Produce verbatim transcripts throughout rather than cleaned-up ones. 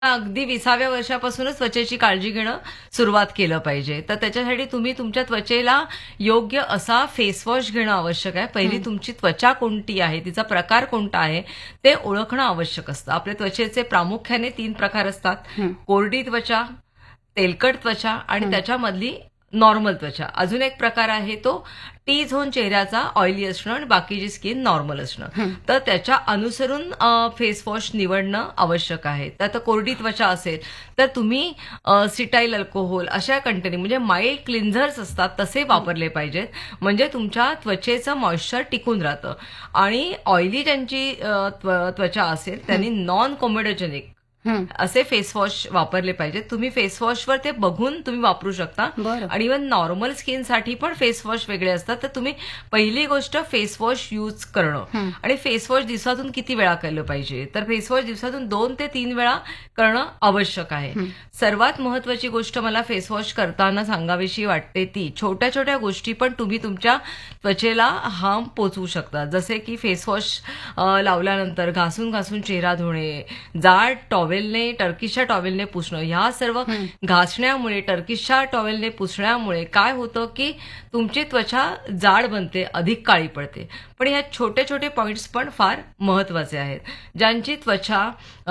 अगदी विसाव्या वर्षापासूनच त्वचेची काळजी घेणं सुरुवात केलं पाहिजे. तर त्याच्यासाठी तुम्ही तुमच्या त्वचेला योग्य असा फेस वॉश घेणं आवश्यक आहे. पहिली हं. तुमची त्वचा कोणती आहे, तिचा प्रकार कोणता आहे, ते ओळखणं आवश्यक असतं. आपल्या त्वचेचे प्रामुख्याने तीन प्रकार असतात. हं. कोरडी त्वचा, तेलकट त्वचा आणि हं. त्याच्यामधली नॉर्मल त्वचा. अजून एक प्रकार आहे तो टी झोन चेहऱ्याचा ऑइली असणं आणि बाकीची स्किन नॉर्मल असणं. हं. तर त्याच्या अनुसरून फेस वॉश निवडणं आवश्यक आहे. तर आता कोरडी त्वचा असेल तर तुम्ही सिटाईल अल्कोहोल अशा कंटेनिंग म्हणजे माइल्ड क्लिन्झर्स असतात तसे वापरले पाहिजेत. म्हणजे तुमच्या त्वचेचं मॉइश्चर टिकून राहतं. आणि ऑइली ज्यांची अ, त्व- त्वचा असेल त्यांनी नॉन कोमेडोजेनिक हं. असे फेस वॉश वापरले पाहिजेत. तुम्ही फेस वॉशवर ते बघून तुम्ही वापरू शकता. बरं. आणि इव्हन नॉर्मल स्किनसाठी पण फेस वॉश वेगळे असतात. तर तुम्ही पहिली गोष्ट फेस वॉश यूज करणं. हं. आणि फेस वॉश दिवसातून किती वेळा केलं पाहिजे, तर फेस वॉश दिवसातून दोन ते तीन वेळा करणं आवश्यक आहे. हं. सर्वात महत्वाची गोष्ट मला फेस वॉश करताना सांगावीशी वाटते ती छोट्या छोट्या गोष्टी पण तुम्ही तुमच्या त्वचेला हार्म पोचवू शकता. जसे की फेस वॉश लावल्यानंतर घासून घासून चेहरा धुणे, जाड टॉवेलने टर्किशच्या टॉवेलने पुसणं, ह्या सर्व हं. घासण्यामुळे टर्किशच्या टॉवेलने पुसण्यामुळे काय होतं की तुमची त्वचा जाड बनते, अधिक काळी पडते. पण ह्या छोटे छोटे पॉइंट्स पण फार महत्वाचे आहेत. ज्यांची त्वचा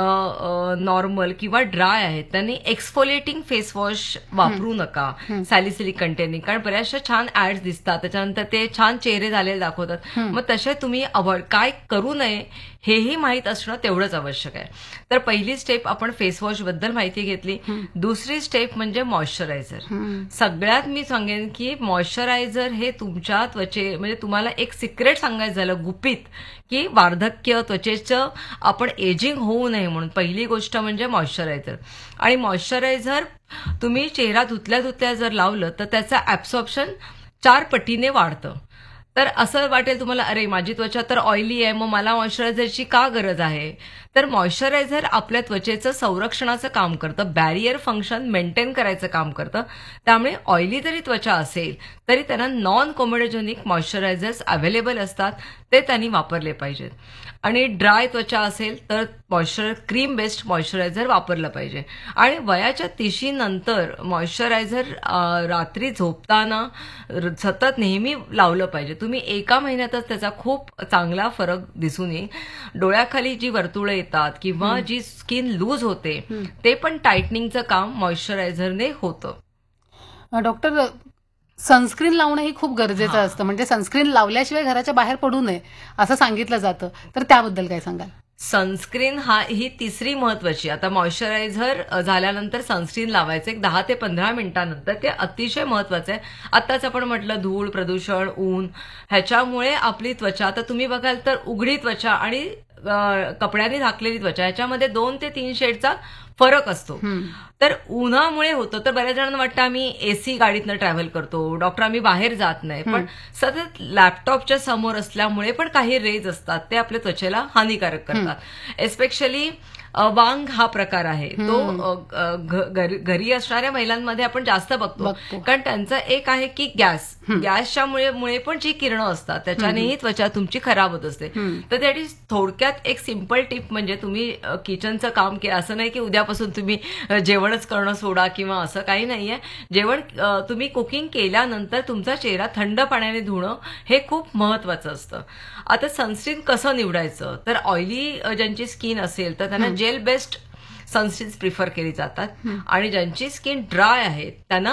नॉर्मल किंवा ड्राय आहे त्यांनी एक्सफोलिएटिंग फेस वॉश वापरू नका, हं. Salicylic containing. कारण बऱ्याचशा छान ऍड्स दिसतात, त्याच्यानंतर ते छान चेहरे झालेले दाखवतात. हं. मग तसे तुम्ही अवॉइड काय करू नये हेही माहीत असणं तेवढंच आवश्यक आहे. तर पहिली स्टेप आपण फेस वॉश बद्दल माहिती घेतली. हं. दुसरी स्टेप म्हणजे मॉइश्चरायझर. हं. सगळ्यात मी सांगेन की मॉइश्चरायझर हे तुमच्या त्वचे म्हणजे तुम्हाला एक सिक्रेट सांगायचं झालं गुपित की वार्धक्य त्वचेचं आपण एजिंग होऊ नये म्हणून पहिली गोष्ट म्हणजे मॉइश्चरायझर. आणि मॉइश्चरायझर तुम्ही चेहरा धुतल्या धुतल्या जर लावलं तर त्याचं ऍब्सॉर्प्शन चार पटीने वाढतं. तर असं वाटेल तुम्हाला, अरे माझी त्वचा तर ऑइली आहे, मग मला मॉइश्चरायझरची का गरज आहे. तर मॉइश्चरायझर आपल्या त्वचेचं संरक्षणाचं काम करतं, बॅरियर फंक्शन मेंटेन करायचं काम करतं. त्यामुळे ऑइली जरी त्वचा असेल तरी त्यांना नॉन कोमेडोजेनिक मॉइश्चरायझर्स अवेलेबल असतात, ते त्यांनी वापरले पाहिजेत. आणि ड्राय त्वचा असेल तर मॉइश्चर क्रीम बेस्ड मॉइश्चरायझर वापरलं पाहिजे. आणि वयाच्या तिशी नंतर मॉइश्चरायझर रात्री झोपताना र- सतत नेहमी लावलं पाहिजे. तुम्ही एका महिन्यातच त्याचा खूप चांगला फरक दिसून येईल. डोळ्याखाली जी वर्तुळं येतात किंवा हं. जी स्किन लूज होते हं. ते पण टायटनिंगचं काम मॉइश्चरायझरने होतं. अ, डॉक्टर, सनस्क्रीन लावणं ही खूप गरजेचं हां. असतं. म्हणजे सनस्क्रीन लावल्याशिवाय घराच्या बाहेर पडू नये असं सांगितलं जातं. तर त्याबद्दल काय सांगाल? सनस्क्रीन हा ही तिसरी महत्वाची. आता मॉइश्चरायझर अ, झाल्यानंतर सनस्क्रीन लावायचं एक दहा ते पंधरा मिनिटानंतर, ते अतिशय महत्वाचं आहे. आत्ताच आपण म्हटलं धूळ, प्रदूषण, ऊन ह्याच्यामुळे आपली त्वचा, आता तुम्ही बघाल तर उघडी त्वचा आणि अ, कपड्याने झाकलेली त्वचा ह्याच्यामध्ये दोन ते तीन शेडचा फरक असतो. हं. तर उन्हामुळे होतं. तर बऱ्याच जणांना वाटतं आम्ही एसी गाडीतनं ट्रॅव्हल करतो, डॉक्टर आम्ही बाहेर जात नाही, पण हं. सतत लॅपटॉपच्या समोर असल्यामुळे पण काही रेज असतात, ते आपल्या त्वचेला हानिकारक करतात. एस्पेशली वांग हा प्रकार आहे तो हं. अ, अ, घ- घरी घरी असणाऱ्या महिलांमध्ये आपण जास्त बघतो. बघतो. कारण त्यांचं एक आहे की गॅस हं. गॅसच्या मुळे मुळे पण जी किरणं असतात त्याच्यानेही त्वचा तुमची खराब होत असते. हं. तर त्यासाठी थोडक्यात एक सिंपल टिप म्हणजे तुम्ही अ, किचनचं काम केलं, असं नाही की उद्यापासून तुम्ही अ, जेवणच करणं सोडा किंवा असं काही नाहीये. जेवण अ, तुम्ही कुकिंग केल्यानंतर तुमचा चेहरा थंड पाण्याने धुणं हे खूप महत्वाचं असतं. आता सनस्क्रीन कसं निवडायचं, तर ऑइली ज्यांची स्किन असेल तर त्यांना हं. जेल बेस्ड सनस्क्रीन्स प्रिफर केली जातात. हं. आणि ज्यांची स्किन ड्राय आहे त्यांना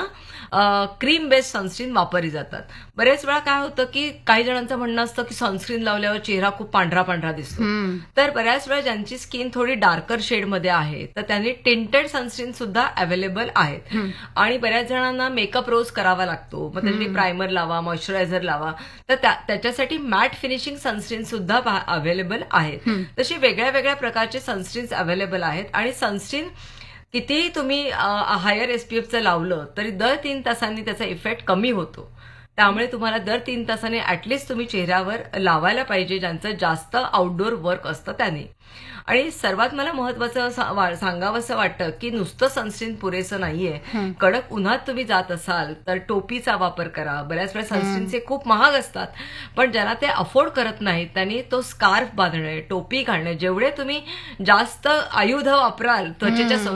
क्रीम बेस्ड सनस्क्रीन वापरली जातात. बरेच वेळा काय होतं की काही जणांचं म्हणणं असतं की सनस्क्रीन लावल्यावर चेहरा खूप पांढरा पांढरा दिसतो. हं. तर बऱ्याच वेळा ज्यांची स्किन थोडी डार्कर शेडमध्ये आहे तर त्यांनी टिंटेड सनस्क्रीन सुद्धा अवेलेबल आहेत. हं. आणि बऱ्याच जणांना मेकअप रोज करावा लागतो, मग त्यासाठी प्रायमर लावा, मॉइश्चरायझर लावा, तर त्या- त्याच्यासाठी मॅट फिनिशिंग सनस्क्रीन सुद्धा अवेलेबल आहेत. हं. तशी वेगळ्या वेगळ्या प्रकारचे सनस्क्रीन्स अवेलेबल आहेत. आणि सनस्क्रीन कितीही तुम्ही हायर एसपीएफचं लावलं तरी दर तीन तासांनी त्याचा इफेक्ट कमी होतो. त्यामुळे तुम्हाला दर तीन तासाने ऍटलिस्ट तुम्ही चेहऱ्यावर लावायला पाहिजे, ज्यांचं जास्त आउटडोर वर्क असतं त्याने. आणि सर्वात मला महत्वाचं सा- वा- सांगावंसं वाटतं की नुसतं सनस्क्रीन पुरेसं नाहीये. कडक उन्हात तुम्ही जात असाल तर टोपीचा वापर करा. बऱ्याच वेळा सनस्क्रीनचे खूप महाग असतात, पण ज्यांना ते अफोर्ड करत नाहीत त्यांनी तो स्कार्फ बांधणे, टोपी घालणे. जेवढे तुम्ही जास्त आयुध वापराल त्वचेच्या